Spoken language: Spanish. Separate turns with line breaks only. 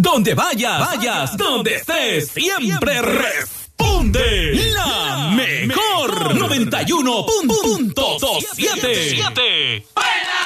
Donde vayas, donde estés, siempre responde la mejor 91.7.
¡Buena!